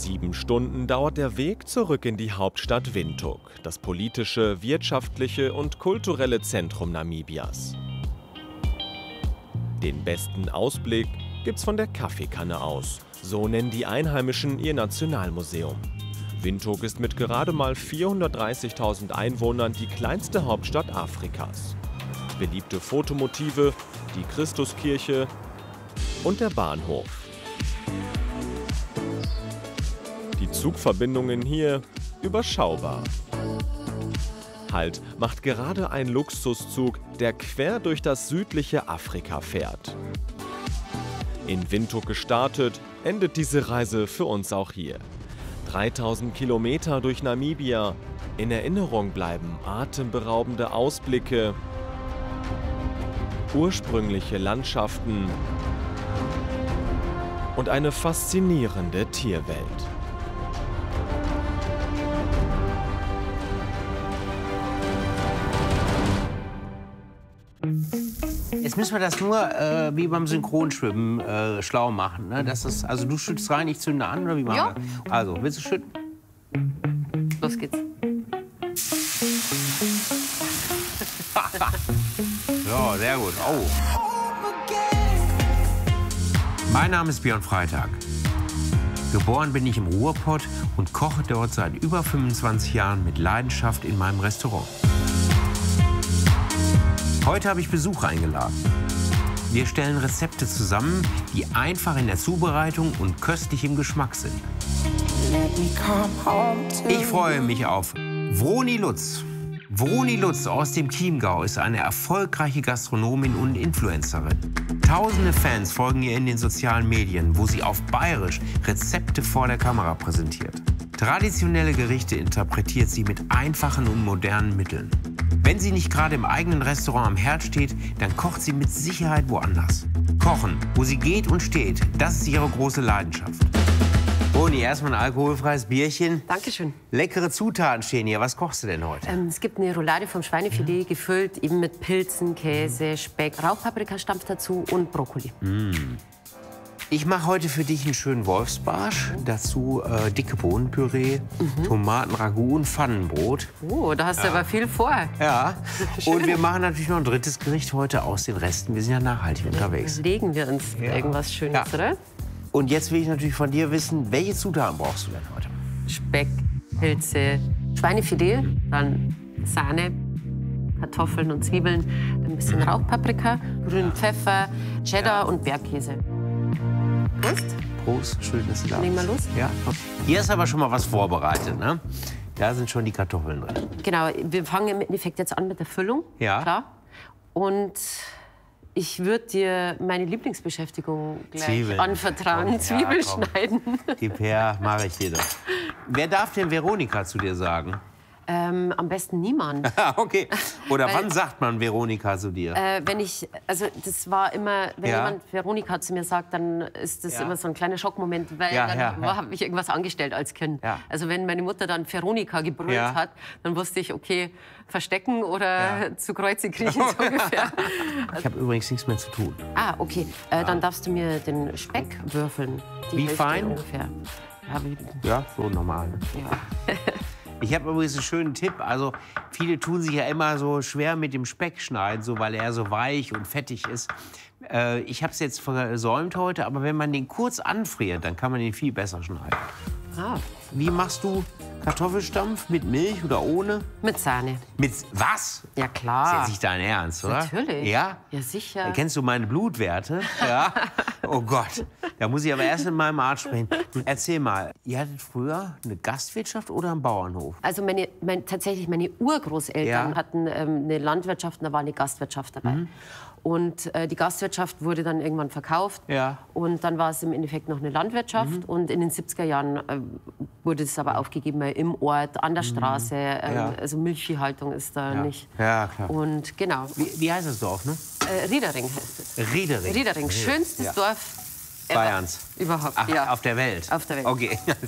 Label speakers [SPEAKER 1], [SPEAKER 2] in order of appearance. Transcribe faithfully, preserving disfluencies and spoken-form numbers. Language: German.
[SPEAKER 1] Sieben Stunden dauert der Weg zurück in die Hauptstadt Windhoek, das politische, wirtschaftliche und kulturelle Zentrum Namibias. Den besten Ausblick gibt's von der Kaffeekanne aus. So nennen die Einheimischen ihr Nationalmuseum. Windhoek ist mit gerade mal vierhundertdreißigtausend Einwohnern die kleinste Hauptstadt Afrikas. Beliebte Fotomotive, die Christuskirche und der Bahnhof. Die Zugverbindungen hier überschaubar. Halt macht gerade ein Luxuszug, der quer durch das südliche Afrika fährt. In Windhoek gestartet, endet diese Reise für uns auch hier. dreitausend Kilometer durch Namibia. In Erinnerung bleiben atemberaubende Ausblicke, ursprüngliche Landschaften und eine faszinierende Tierwelt.
[SPEAKER 2] Jetzt müssen wir das nur äh, wie beim Synchronschwimmen äh, schlau machen. Ne? Das ist, also du schüttest rein, ich zünde an, oder wie machen
[SPEAKER 3] Ja.
[SPEAKER 2] wir? Also, willst du schütten?
[SPEAKER 3] Los geht's.
[SPEAKER 2] Ja, sehr gut. Oh. Mein Name ist Björn Freitag. Geboren bin ich im Ruhrpott und koche dort seit über fünfundzwanzig Jahren mit Leidenschaft in meinem Restaurant. Heute habe ich Besucher eingeladen. Wir stellen Rezepte zusammen, die einfach in der Zubereitung und köstlich im Geschmack sind. Ich freue mich auf Vroni Lutz. Vroni Lutz aus dem Chiemgau ist eine erfolgreiche Gastronomin und Influencerin. Tausende Fans folgen ihr in den sozialen Medien, wo sie auf Bayerisch Rezepte vor der Kamera präsentiert. Traditionelle Gerichte interpretiert sie mit einfachen und modernen Mitteln. Wenn sie nicht gerade im eigenen Restaurant am Herd steht, dann kocht sie mit Sicherheit woanders. Kochen, wo sie geht und steht, das ist ihre große Leidenschaft. Vroni, erstmal ein alkoholfreies Bierchen.
[SPEAKER 3] Dankeschön.
[SPEAKER 2] Leckere Zutaten stehen hier. Was kochst du denn heute?
[SPEAKER 3] Ähm, es gibt eine Roulade vom Schweinefilet, gefüllt eben mit Pilzen, Käse, Speck, Rauchpaprikastampf dazu und Brokkoli.
[SPEAKER 2] Ich mache heute für dich einen schönen Wolfsbarsch. Dazu äh, dicke Bohnenpüree, Tomatenragout und Pfannenbrot.
[SPEAKER 3] Oh, da hast du aber viel vor.
[SPEAKER 2] Ja. Und wir machen natürlich noch ein drittes Gericht heute aus den Resten. Wir sind ja nachhaltig unterwegs.
[SPEAKER 3] Legen wir uns irgendwas Schönes,
[SPEAKER 2] Ja.
[SPEAKER 3] oder?
[SPEAKER 2] Und jetzt will ich natürlich von dir wissen, welche Zutaten brauchst du denn heute?
[SPEAKER 3] Speck, Pilze, Schweinefilet, dann Sahne, Kartoffeln und Zwiebeln, dann ein bisschen Rauchpaprika, grünen Pfeffer, Cheddar und Bergkäse. Prost.
[SPEAKER 2] Prost, schön, dass du da bist.
[SPEAKER 3] Legen wir los?
[SPEAKER 2] Ja. Hier ist aber schon mal was vorbereitet, ne? Da sind schon die Kartoffeln drin.
[SPEAKER 3] Genau, wir fangen im Endeffekt jetzt an mit der Füllung.
[SPEAKER 2] Ja.
[SPEAKER 3] Klar. Und ich würde dir meine Lieblingsbeschäftigung gleich
[SPEAKER 2] Zwiebeln.
[SPEAKER 3] anvertrauen.
[SPEAKER 2] Ja,
[SPEAKER 3] Zwiebeln
[SPEAKER 2] komm.
[SPEAKER 3] schneiden.
[SPEAKER 2] Gib her, mache ich dir doch. Wer darf denn Veronika zu dir sagen?
[SPEAKER 3] Ähm, am besten niemand.
[SPEAKER 2] Ah, okay. Oder
[SPEAKER 3] Weil-
[SPEAKER 2] wann sagt man Veronika zu dir?
[SPEAKER 3] Äh, wenn ich, also das war immer, wenn
[SPEAKER 2] Ja.
[SPEAKER 3] jemand Veronika zu mir sagt, dann ist das
[SPEAKER 2] Ja.
[SPEAKER 3] immer so ein kleiner Schockmoment, weil
[SPEAKER 2] Ja,
[SPEAKER 3] dann
[SPEAKER 2] ja, ja.
[SPEAKER 3] habe ich irgendwas angestellt als Kind.
[SPEAKER 2] Ja.
[SPEAKER 3] Also wenn meine Mutter dann Veronika gebrüllt
[SPEAKER 2] Ja.
[SPEAKER 3] hat, dann wusste ich, okay, verstecken oder
[SPEAKER 2] Ja.
[SPEAKER 3] zu Kreuze kriechen so ungefähr.
[SPEAKER 2] Ich habe übrigens nichts mehr zu tun.
[SPEAKER 3] Ah, okay. Äh, dann darfst du mir den Speck würfeln. Die
[SPEAKER 2] Wie
[SPEAKER 3] Hälfte
[SPEAKER 2] fein?
[SPEAKER 3] Ungefähr. Ja, wie,
[SPEAKER 2] Ja, so normal.
[SPEAKER 3] ja.
[SPEAKER 2] Ich habe übrigens einen schönen Tipp. Also viele tun sich ja immer so schwer mit dem Speck schneiden, so, weil er so weich und fettig ist. Äh, ich habe es jetzt versäumt heute, aber wenn man den kurz anfriert, dann kann man den viel besser schneiden.
[SPEAKER 3] Ah,
[SPEAKER 2] Wie machst du Kartoffelstampf? Mit Milch oder ohne?
[SPEAKER 3] mit Sahne.
[SPEAKER 2] Mit was?
[SPEAKER 3] Ja,
[SPEAKER 2] Das ist
[SPEAKER 3] klar.
[SPEAKER 2] jetzt nicht dein Ernst, oder?
[SPEAKER 3] Natürlich.
[SPEAKER 2] Ja?
[SPEAKER 3] Ja, sicher.
[SPEAKER 2] Kennst du meine Blutwerte? Ja. Oh Gott. Da muss ich aber erst mit meinem Arzt sprechen. Erzähl mal, ihr hattet früher eine Gastwirtschaft oder einen Bauernhof?
[SPEAKER 3] Also meine, mein, tatsächlich meine Urgroßeltern
[SPEAKER 2] Ja.
[SPEAKER 3] hatten ähm, eine Landwirtschaft und da war eine Gastwirtschaft dabei.
[SPEAKER 2] Mhm.
[SPEAKER 3] Und äh, die Gastwirtschaft wurde dann irgendwann verkauft.
[SPEAKER 2] Ja. Mhm.
[SPEAKER 3] Und dann war es im Endeffekt noch eine Landwirtschaft. Und in den siebziger Jahren äh, wurde es aber aufgegeben, weil im Ort, an der Straße. Ähm,
[SPEAKER 2] Mhm. Ja.
[SPEAKER 3] Also Milchviehhaltung ist da
[SPEAKER 2] Ja.
[SPEAKER 3] nicht.
[SPEAKER 2] Ja, klar.
[SPEAKER 3] Und genau,
[SPEAKER 2] Wie, wie heißt das Dorf, ne?
[SPEAKER 3] äh, Riedering heißt es.
[SPEAKER 2] Riedering.
[SPEAKER 3] Riedering, schönstes
[SPEAKER 2] Ja.
[SPEAKER 3] Dorf ever.
[SPEAKER 2] Bayerns.
[SPEAKER 3] Überhaupt,
[SPEAKER 2] Ach,
[SPEAKER 3] ja.
[SPEAKER 2] auf der Welt?
[SPEAKER 3] Auf der Welt.
[SPEAKER 2] Okay.